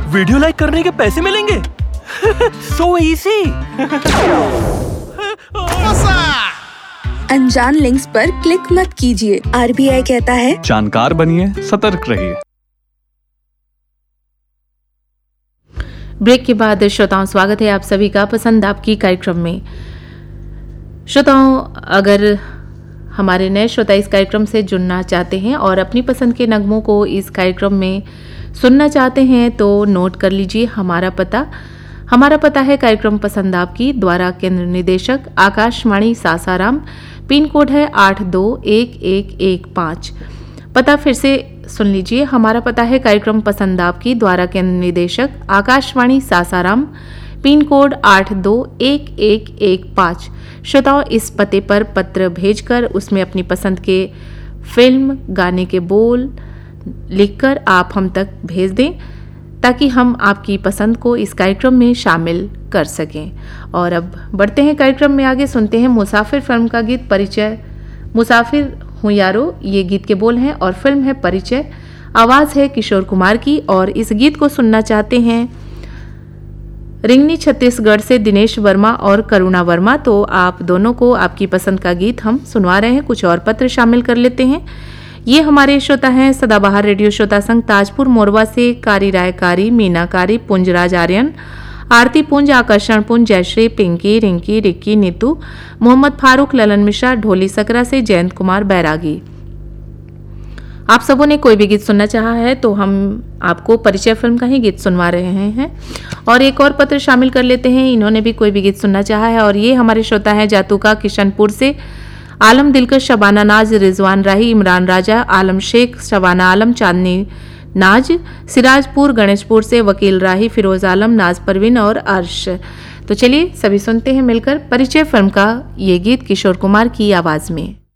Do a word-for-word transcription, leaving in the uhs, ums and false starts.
Video like करने के पैसे मिलेंगे? So easy. अनजान लिंक्स पर क्लिक मत कीजिए। आरबीआई कहता है जानकार बनिए, सतर्क रहिए। ब्रेक के बाद श्रोताओं, स्वागत है आप सभी का पसंद आपकी कार्यक्रम में। श्रोताओं, अगर हमारे नए श्रोता इस कार्यक्रम से जुड़ना चाहते हैं और अपनी पसंद के नगमों को इस कार्यक्रम में सुनना चाहते हैं तो नोट कर लीजिए हमारा पता। हमारा पता है कार्यक्रम पसंद आपकी, द्वारा केंद्र निदेशक आकाशवाणी सासाराम, पिन कोड है आठ दो एक एक एक पाँच। पता फिर से सुन लीजिए, हमारा पता है कार्यक्रम पसंद आपकी, द्वारा केंद्र निदेशक आकाशवाणी सासाराम, पिन कोड आठ दो एक एक एक पाँच। श्रोताओं, इस पते पर पत्र भेजकर उसमें अपनी पसंद के फिल्म, गाने के बोल लिखकर आप हम तक भेज दें ताकि हम आपकी पसंद को इस कार्यक्रम में शामिल कर सकें। और अब बढ़ते हैं कार्यक्रम में आगे, सुनते हैं मुसाफिर फिल्म का गीत परिचय। मुसाफिर हूँ यारो, ये गीत के बोल हैं और फिल्म है परिचय। आवाज़ है किशोर कुमार की और इस गीत को सुनना चाहते हैं रिंगनी छत्तीसगढ़ से दिनेश वर्मा और करुणा वर्मा। तो आप दोनों को आपकी पसंद का गीत हम सुनवा रहे हैं। कुछ और पत्र शामिल कर लेते हैं। ये हमारे श्रोता हैं सदाबहार रेडियो श्रोता संघ ताजपुर मोरवा से कारी रायकारी, मीनाकारी, पुंजराज आर्यन, आरती पुंज, आकर्षण पुंज, जयश्री, पिंकी, रिंकी, रिक्की, नीतू, मोहम्मद फारूक, ललन मिश्रा, ढोली सकरा से जयंत कुमार बैरागी। आप सबों ने कोई भी गीत सुनना चाहा है तो हम आपको परिचय फिल्म का ही गीत सुनवा रहे हैं। और एक और पत्र शामिल कर लेते हैं, इन्होंने भी कोई भी गीत सुनना चाहा है और ये हमारे श्रोता हैं जातुका किशनपुर से आलम दिलकश, शबाना नाज, रिजवान राही, इमरान राजा, आलम शेख, शबाना आलम, चांदनी नाज, सिराजपुर गणेशपुर से वकील राही, फिरोज आलम, नाज परवीन और अर्श। तो चलिए सभी सुनते हैं मिलकर परिचय फिल्म का ये गीत किशोर कुमार की आवाज़ में।